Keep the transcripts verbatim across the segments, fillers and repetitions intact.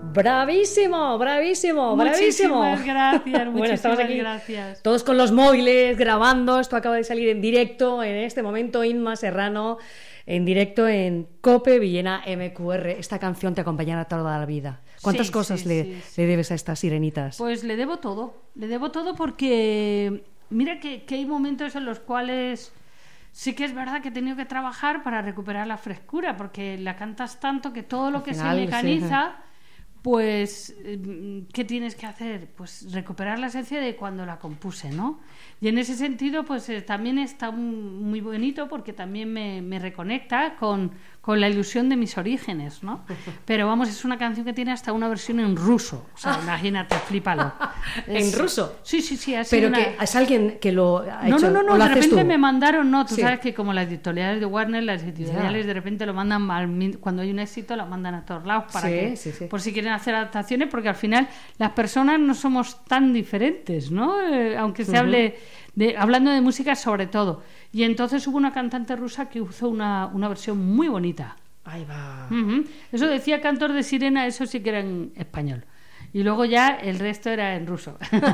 Bravísimo, bravísimo, bravísimo. Muchísimas gracias, muchísimas bueno, estamos aquí gracias. Todos con los móviles grabando. Esto acaba de salir en directo en este momento. Inma Serrano en directo en COPE Villena M Q R. Esta canción te acompañará toda la vida. ¿Cuántas sí, cosas sí, le, sí, sí. le debes a estas sirenitas? Pues le debo todo. Le debo todo porque mira que, que hay momentos en los cuales sí que es verdad que he tenido que trabajar para recuperar la frescura, porque la cantas tanto que todo lo Al que final, se mecaniza, sí. pues ¿qué tienes que hacer? Pues recuperar la esencia de cuando la compuse, ¿no? Y en ese sentido, pues eh, también está muy bonito porque también me, me reconecta con, con la ilusión de mis orígenes, ¿no? Pero vamos, es una canción que tiene hasta una versión en ruso. O sea, imagínate, flípalo. Es, ¿en ruso? Sí, sí, sí. Pero una... que es alguien que lo ha no, hecho. No, no, no, no, de repente tú? me mandaron, no, tú sí. sabes que como las editoriales de Warner, las editoriales yeah. de repente lo mandan mal, cuando hay un éxito lo mandan a todos lados para sí, que, sí, sí. por si quieren hacer adaptaciones, porque al final las personas no somos tan diferentes, ¿no? Eh, aunque se uh-huh. hable de, hablando de música sobre todo. Y entonces hubo una cantante rusa que hizo una, una versión muy bonita. Ahí va. Uh-huh. Eso decía Cantor de Sirena, eso sí que era en español. Y luego ya el resto era en ruso.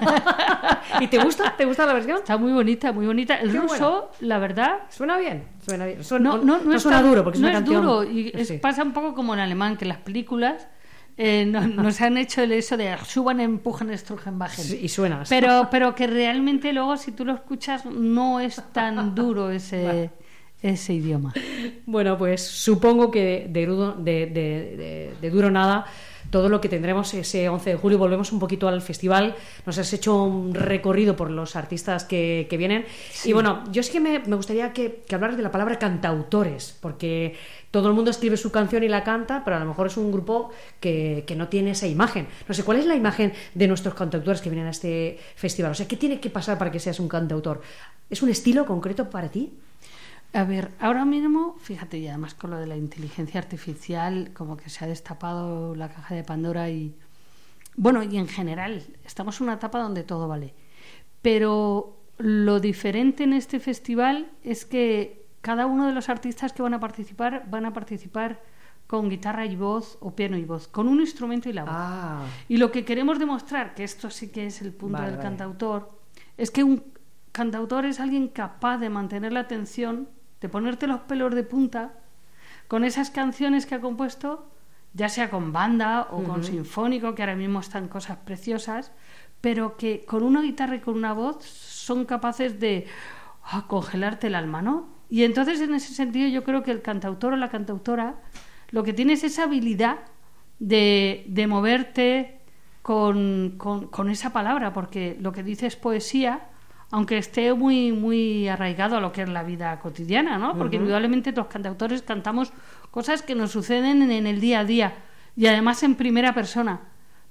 ¿Y te gusta? ¿Te gusta la versión? Está muy bonita, muy bonita. El Qué ruso, bueno. la verdad... Suena bien. Suena bien. Suena, no, no, no, no es suena tan, duro, porque es no una es canción... duro. Y es, sí. pasa un poco como en alemán, que las películas eh, no, nos han hecho el eso de suban, empujen, estrujen, bajen. Sí, y suena. Pero, pero que realmente luego, si tú lo escuchas, no es tan duro ese... Bueno. ese idioma. Bueno, pues supongo que de, de, de, de, de duro nada, todo lo que tendremos ese once de julio. Volvemos un poquito al festival. Nos has hecho un recorrido por los artistas que, que vienen. Sí. Y bueno, yo sí que me, me gustaría que, que hablaras de la palabra cantautores, porque todo el mundo escribe su canción y la canta, pero a lo mejor es un grupo que, que no tiene esa imagen. No sé, ¿cuál es la imagen de nuestros cantautores que vienen a este festival? O sea, ¿qué tiene que pasar para que seas un cantautor? ¿Es un estilo concreto para ti? A ver, ahora mismo, fíjate, y además con lo de la inteligencia artificial, como que se ha destapado la caja de Pandora y... Bueno, y en general, estamos en una etapa donde todo vale. Pero lo diferente en este festival es que cada uno de los artistas que van a participar, van a participar con guitarra y voz, o piano y voz, con un instrumento y la voz. Ah. Y lo que queremos demostrar, que esto sí que es el punto vale, del vale. cantautor, es que un cantautor es alguien capaz de mantener la atención, de ponerte los pelos de punta con esas canciones que ha compuesto, ya sea con banda o uh-huh. con sinfónico, que ahora mismo están cosas preciosas, pero que con una guitarra y con una voz son capaces de oh, congelarte el alma, ¿no? Y entonces en ese sentido yo creo que el cantautor o la cantautora lo que tiene es esa habilidad de, de moverte con, con, con esa palabra, porque lo que dice es poesía, aunque esté muy muy arraigado a lo que es la vida cotidiana, ¿no? Porque uh-huh. indudablemente los cantautores cantamos cosas que nos suceden en, en el día a día y además en primera persona.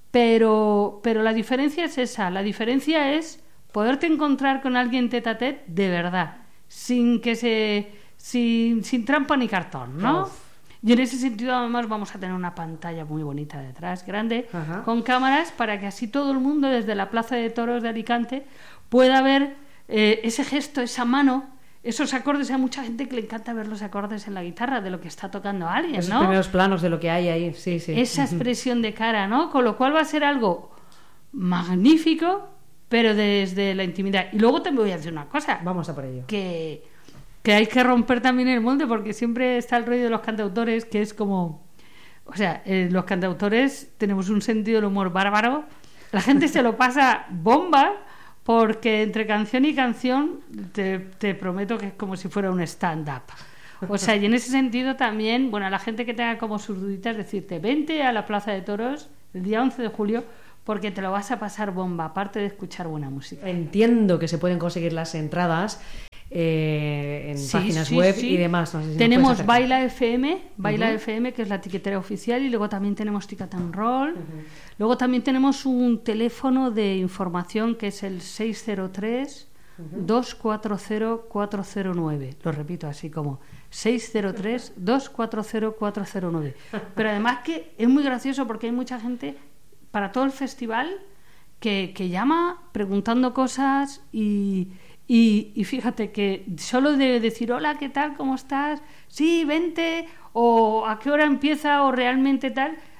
Pero, pero la diferencia es esa, la diferencia es poderte encontrar con alguien tete a tete de verdad, sin que se sin, sin trampa ni cartón, ¿no? Uf. Y en ese sentido además vamos a tener una pantalla muy bonita detrás, grande, uh-huh. con cámaras para que así todo el mundo desde la Plaza de Toros de Alicante pueda ver eh, ese gesto, esa mano, esos acordes. Hay mucha gente que le encanta ver los acordes en la guitarra de lo que está tocando alguien, esos ¿no? Esos primeros planos de lo que hay ahí, sí, sí. Esa expresión de cara, ¿no? Con lo cual va a ser algo magnífico, pero desde la intimidad. Y luego también voy a decir una cosa. Vamos a por ello. Que, que hay que romper también el molde, porque siempre está el rollo de los cantautores, que es como... O sea, eh, los cantautores tenemos un sentido del humor bárbaro. La gente se lo pasa bomba, porque entre canción y canción te, te prometo que es como si fuera un stand-up. O sea, y en ese sentido también, bueno, a la gente que tenga como sus duditas, decirte, vente a la Plaza de Toros el día once de julio, porque te lo vas a pasar bomba, aparte de escuchar buena música. Entiendo que se pueden conseguir las entradas eh, en sí, páginas sí, web sí. y demás. No sé si tenemos Baila F M, Baila uh-huh. F M, que es la etiquetera oficial, y luego también tenemos Ticket and Roll. Uh-huh. Luego también tenemos un teléfono de información que es el seis cero tres, dos cuatro cero, cuatro cero nueve. Lo repito así como seis cero tres, dos cuatro cero, cuatro cero nueve. Pero además que es muy gracioso porque hay mucha gente para todo el festival que, que llama preguntando cosas y... Y, y fíjate que solo de decir hola, ¿qué tal? ¿Cómo estás? Sí, vente, o a qué hora empieza, o realmente tal,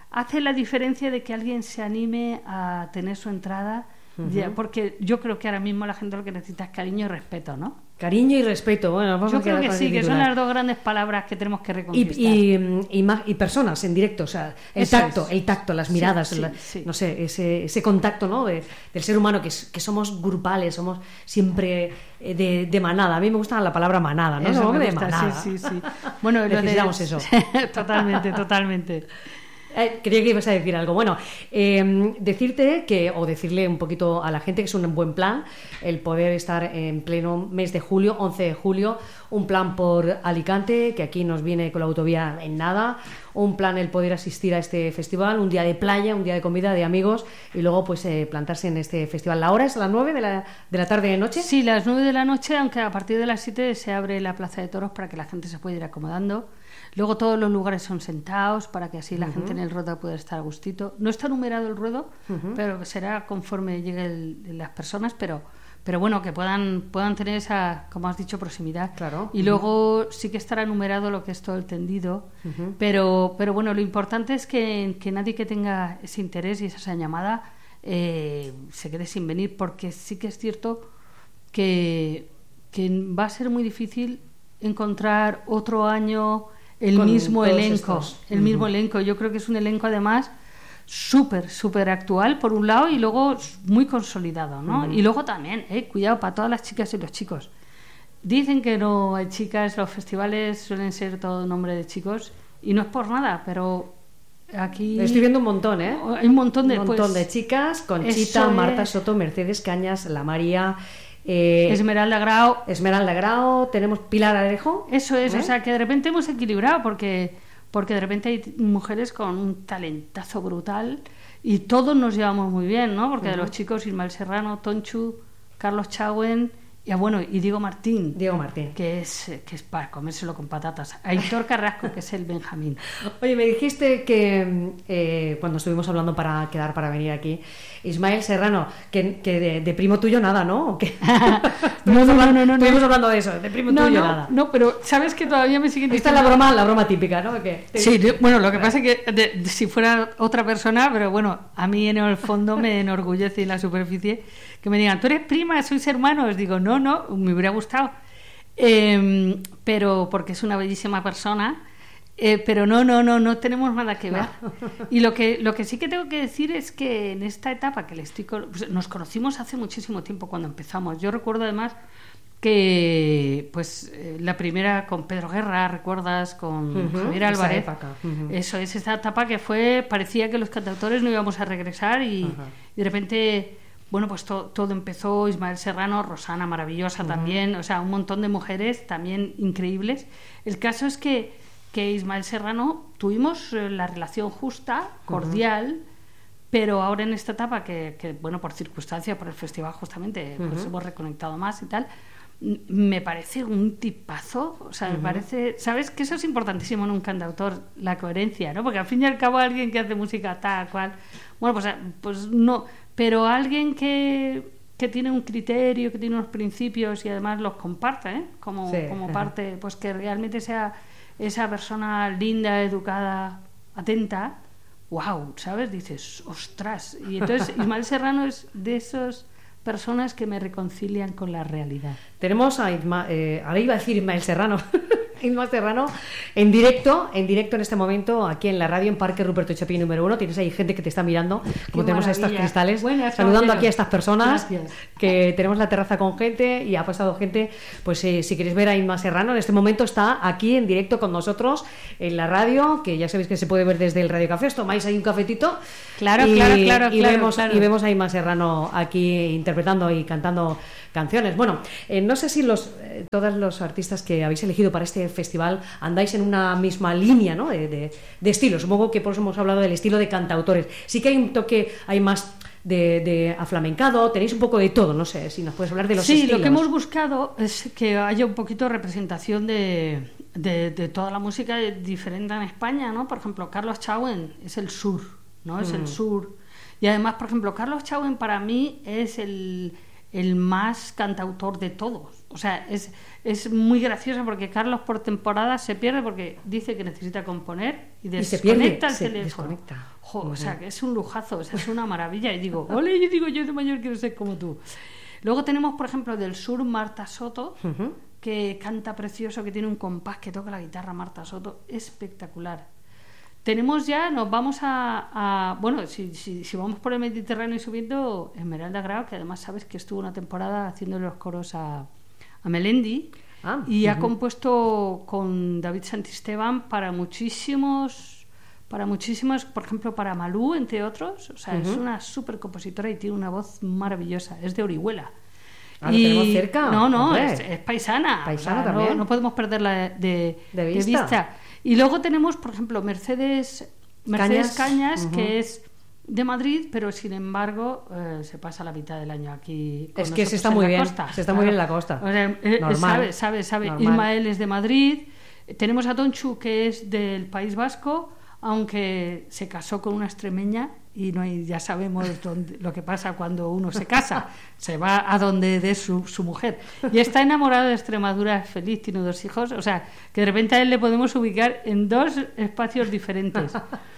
hace la diferencia de que alguien se anime a tener su entrada, uh-huh. ya, porque yo creo que ahora mismo la gente lo que necesita es cariño y respeto, ¿no? Cariño y respeto, bueno, vamos yo a quedar creo que con sí, el que titular. son las dos grandes palabras que tenemos que reconquistar. Y, y, y, más, y personas en directo, o sea, el Eso tacto, es. el tacto, las miradas, Sí, sí, la, sí. no sé, ese, ese contacto, ¿no? De, del ser humano, que, es, que somos grupales, somos siempre de, de manada. A mí me gusta la palabra manada, ¿no? Eso Somos me de gusta, manada. sí, sí, sí. Bueno, lo de- Necesitamos eso. totalmente, totalmente. Eh, creía que ibas a decir algo. Bueno, eh, decirte que, o decirle un poquito a la gente que es un buen plan el poder estar en pleno mes de julio, once de julio, un plan por Alicante, que aquí nos viene con la autovía en nada, un plan el poder asistir a este festival, un día de playa, un día de comida, de amigos, y luego pues eh, plantarse en este festival. ¿La hora es a las nueve de la, de la tarde de noche? Sí, las nueve de la noche, aunque a partir de las siete se abre la Plaza de Toros para que la gente se pueda ir acomodando. Luego todos los lugares son sentados para que así la uh-huh. gente en el ruedo pueda estar a gustito. No está numerado el ruedo, uh-huh. pero será conforme lleguen las personas, pero pero bueno, que puedan puedan tener esa, como has dicho, proximidad. Claro. Y uh-huh. luego sí que estará numerado lo que es todo el tendido, uh-huh. pero pero bueno, lo importante es que, que nadie que tenga ese interés y esa llamada eh, se quede sin venir, porque sí que es cierto que, que va a ser muy difícil encontrar otro año el Con mismo elenco, estos. el uh-huh. mismo elenco. Yo creo que es un elenco además súper, súper actual por un lado y luego muy consolidado, ¿no? Uh-huh. Y luego también, eh, cuidado para todas las chicas y los chicos. Dicen que no hay chicas, los festivales suelen ser todo nombre de chicos y no es por nada, pero aquí estoy viendo un montón, ¿eh? Hay un montón de, un montón pues, de chicas, Conchita, Marta es... Soto, Mercedes Cañas, La María, eh, Esmeralda Grau, Esmeralda Grau, tenemos Pilar Alejo. Eso es, ¿eh? O sea, que de repente hemos equilibrado porque porque de repente hay mujeres con un talentazo brutal y todos nos llevamos muy bien, ¿no? Porque uh-huh. de los chicos, Ismael Serrano, Tonchu, Carlos Chauen y, bueno, y Diego Martín. Diego Martín. Que es, que es para comérselo con patatas. Aitor Carrasco, que es el Benjamín. Oye, me dijiste que eh, cuando estuvimos hablando para quedar para venir aquí, Ismael Serrano, que, que de, de primo tuyo nada, ¿no? ¿O qué? no, no, no, no, no. Estuvimos hablando de eso, de primo no, tuyo no, nada. No, pero sabes que todavía me siguen diciendo... Esta es la broma, la broma típica, ¿no? ¿Qué? Sí, de, bueno, lo que pasa es que de, de, si fuera otra persona, pero bueno, a mí en el fondo me enorgullece en la superficie que me digan, ¿tú eres prima? ¿Sois hermanos? Digo, no, no, me hubiera gustado. Eh, pero porque es una bellísima persona. Eh, pero no, no, no, no tenemos nada que ver. No. Y lo que, lo que sí que tengo que decir es que en esta etapa que le estoy, pues nos conocimos hace muchísimo tiempo cuando empezamos. Yo recuerdo además que pues eh, la primera con Pedro Guerra, ¿recuerdas? Con uh-huh, Javier Álvarez. Uh-huh. Eso es esa etapa que fue, parecía que los cantautores no íbamos a regresar y, uh-huh. y de repente, bueno, pues to, todo empezó, Ismael Serrano, Rosana, maravillosa uh-huh. también, o sea, un montón de mujeres también increíbles. El caso es que que Ismael Serrano tuvimos eh, la relación justa, cordial, uh-huh. pero ahora en esta etapa que, que bueno, por circunstancias, por el festival justamente, uh-huh. pues hemos reconectado más y tal, m- me parece un tipazo, o sea, uh-huh. me parece, ¿sabes? Que eso es importantísimo en un cantautor, la coherencia, ¿no? Porque al fin y al cabo alguien que hace música tal cual, bueno, pues, pues no, pero alguien que que tiene un criterio, que tiene unos principios y además los comparte, ¿eh? Como, sí, como uh-huh. parte, pues que realmente sea esa persona linda, educada, atenta, wow, ¿sabes? Dices, ostras. Y entonces Ismael Serrano es de esas personas que me reconcilian con la realidad. Tenemos a Isma, eh, ahora iba a decir Ismael Serrano, Ismael Serrano en directo, en directo en este momento aquí en la radio en Parque Ruperto Chapí número uno. Tienes ahí gente que te está mirando, como tenemos a estos cristales, Buenas, saludando caballeros. aquí a estas personas. Gracias. Que tenemos la terraza con gente y ha pasado gente. Pues eh, si queréis ver a Ismael Serrano, en este momento está aquí en directo con nosotros en la radio, que ya sabéis que se puede ver desde el Radio Café. Os tomáis ahí un cafetito. Claro, y, claro, claro, y claro, vemos claro. y vemos a Ismael Serrano aquí interpretando y cantando canciones. Bueno, eh, no sé si los eh, todos los artistas que habéis elegido para este festival andáis en una misma línea, ¿no? de, de, de estilo. Supongo que por eso hemos hablado del estilo de cantautores. Sí que hay un toque, hay más de, de aflamencado, tenéis un poco de todo, no sé si nos puedes hablar de los sí, estilos. Sí, lo que hemos buscado es que haya un poquito de representación de, de, de toda la música diferente en España, ¿no? Por ejemplo, Carlos Chauen es el sur, ¿no? Es mm. el sur. Y además, por ejemplo, Carlos Chauen para mí es el, el más cantautor de todos. O sea, es, es muy gracioso porque Carlos por temporada se pierde porque dice que necesita componer y desconecta el teléfono. Desconecta. Jo, uh-huh. O sea, que es un lujazo, o sea, es una maravilla. Y digo, ole, yo digo, yo de mayor quiero ser como tú. Luego tenemos, por ejemplo, del sur Marta Soto, uh-huh. que canta precioso, que tiene un compás, que toca la guitarra Marta Soto, espectacular. Tenemos ya, nos vamos a, a bueno, si, si, si vamos por el Mediterráneo y subiendo, Esmeralda Grau, que además sabes que estuvo una temporada haciendo los coros a, a Melendi, ah, y uh-huh. ha compuesto con David Santisteban para muchísimos, para muchísimos, por ejemplo, para Malú, entre otros. O sea, uh-huh. es una súper compositora y tiene una voz maravillosa, es de Orihuela. Ah, y... ¿lo tenemos cerca? No, no, es, es paisana. Paisana o sea, también. No, no podemos perderla de, de, de, vista. de vista. Y luego tenemos, por ejemplo, Mercedes, Mercedes Cañas, Cañas uh-huh. que es de Madrid, pero sin embargo eh, se pasa la mitad del año aquí con es que se está en muy la bien, costa. se está Claro. muy bien en la costa. O sea, eh, sabe, sabe, sabe. Normal. Ismael es de Madrid. Tenemos a Tonchu, que es del País Vasco, aunque se casó con una extremeña y no hay, ya sabemos dónde, lo que pasa cuando uno se casa, se va a donde dé su, su mujer. Y está enamorado de Extremadura, es feliz, tiene dos hijos, o sea, que de repente a él le podemos ubicar en dos espacios diferentes.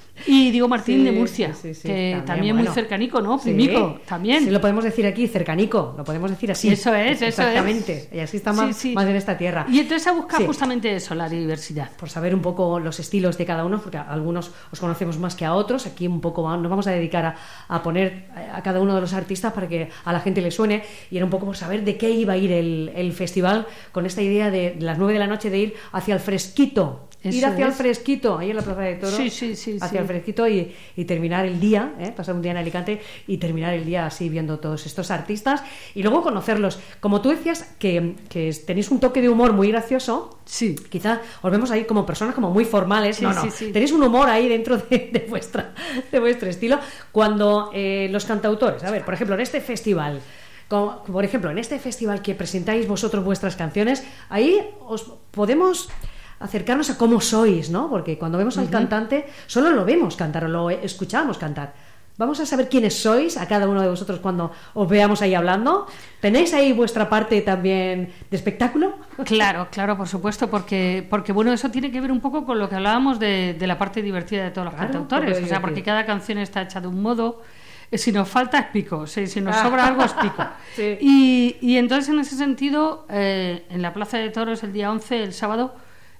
Y Diego Martín sí, de Murcia, sí, sí, sí. que también, también bueno. muy cercanico, ¿no? Primico, sí, también. Sí, lo podemos decir aquí, cercanico, lo podemos decir así. Eso es, eso exactamente. es. Y así está más, sí, sí. más en esta tierra. Y entonces a buscar sí. justamente eso, la diversidad. Por saber un poco los estilos de cada uno, porque a algunos os conocemos más que a otros. Aquí un poco nos vamos a dedicar a, a poner a cada uno de los artistas para que a la gente le suene. Y era un poco por saber de qué iba a ir el, el festival, con esta idea de las nueve de la noche de ir hacia el fresquito. Eso ir hacia es. el fresquito, ahí en la Plaza de Toros, sí, sí, sí, hacia sí. el fresquito y, y terminar el día, ¿eh? pasar un día en Alicante y terminar el día así viendo todos estos artistas y luego conocerlos. Como tú decías, que, que tenéis un toque de humor muy gracioso, sí. quizá os vemos ahí como personas como muy formales, sí, no, no, sí, sí. tenéis un humor ahí dentro de, de, vuestra, de vuestro estilo. Cuando eh, los cantautores, a ver, por ejemplo, en este festival, como, por ejemplo, en este festival que presentáis vosotros vuestras canciones, ahí os podemos... acercarnos a cómo sois, ¿no? Porque cuando vemos al uh-huh. cantante solo lo vemos cantar o lo escuchamos cantar. Vamos a saber quiénes sois a cada uno de vosotros cuando os veamos ahí hablando. ¿Tenéis ahí vuestra parte también de espectáculo? Claro, claro, por supuesto, porque, porque bueno, eso tiene que ver un poco con lo que hablábamos de, de la parte divertida de todos los claro, cantautores. O sea, porque cada canción está hecha de un modo. Si nos falta es pico, si, si nos sobra algo es pico. Sí. y, y entonces en ese sentido, eh, en la Plaza de Toros el día once, el sábado,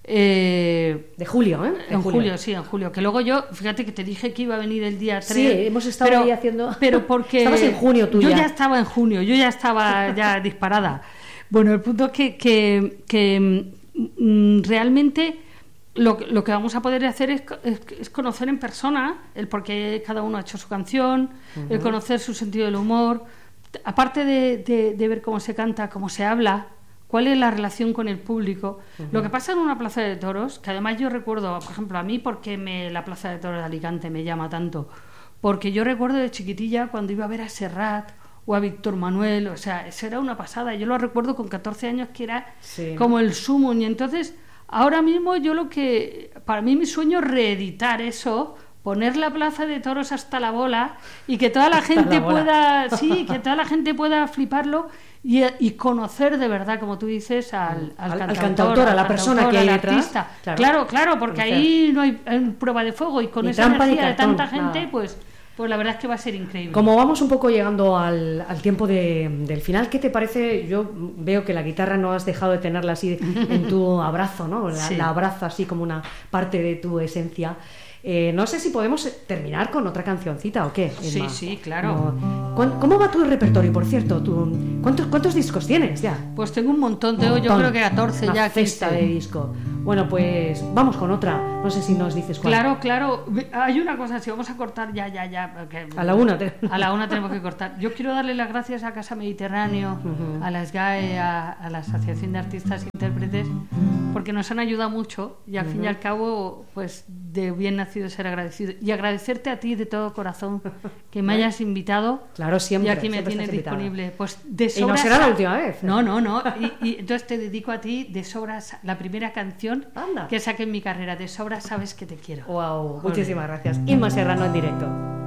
Eh, de julio, ¿eh? De en julio. julio, sí, en julio. Que luego yo, fíjate que te dije que iba a venir el día tres. Sí, hemos estado pero, ahí haciendo. Pero porque. Estabas en junio tú yo ya. ya estaba en junio, yo ya estaba ya disparada. Bueno, el punto es que, que, que mm, realmente lo, lo que vamos a poder hacer es, es, es conocer en persona el por qué cada uno ha hecho su canción, uh-huh. el conocer su sentido del humor. Aparte de, de, de ver cómo se canta, cómo se habla. ¿Cuál es la relación con el público? Uh-huh. Lo que pasa en una plaza de toros, que además yo recuerdo, por ejemplo, a mí, ¿por qué me, la plaza de toros de Alicante me llama tanto? Porque yo recuerdo de chiquitilla cuando iba a ver a Serrat o a Víctor Manuel, o sea, eso era una pasada. Yo lo recuerdo con catorce años, que era sí. como el sumo. Y entonces, ahora mismo yo lo que... Para mí mi sueño es reeditar eso, poner la plaza de toros hasta la bola y que toda la hasta gente la pueda... Sí, que toda la gente pueda fliparlo. Y, y conocer de verdad, como tú dices, al, al, al cantautor, al cantautor, a la persona que hay detrás. Claro, claro, claro, porque ahí no hay, hay prueba de fuego y con ni esa energía de tanta nada. gente, pues, pues la verdad es que va a ser increíble. Como vamos un poco llegando al, al tiempo de, del final, ¿qué te parece? Yo veo que la guitarra no has dejado de tenerla así en tu abrazo, ¿no? La, sí. la abrazo así como una parte de tu esencia. Eh, no sé si podemos terminar con otra cancioncita o qué. Emma. Sí, sí, claro. No. ¿Cómo va tu repertorio, por cierto? ¿Tú, cuántos, ¿Cuántos discos tienes ya? Pues tengo un montón, tengo un montón. Yo creo que catorce Una ya. Cesta de disco. Bueno, pues vamos con otra. No sé si nos dices cuál. Claro, claro. Hay una cosa, si vamos a cortar ya, ya, ya. Porque a la una. Te... A la una tenemos que cortar. Yo quiero darle las gracias a Casa Mediterráneo, uh-huh. a la S G A E, a, a la Asociación de Artistas e Intérpretes, porque nos han ayudado mucho y al uh-huh. fin y al cabo, pues de bien nacido ser agradecido. Y agradecerte a ti de todo corazón que me hayas invitado. Claro, siempre. Y aquí me tienes disponible. Pues de sobras. Y no será la última vez. No, no, no. Y, y entonces te dedico a ti de sobras la primera canción Anda. que saqué en mi carrera. De sobras sabes que te quiero. Wow, muchísimas gracias. Inma Serrano en directo.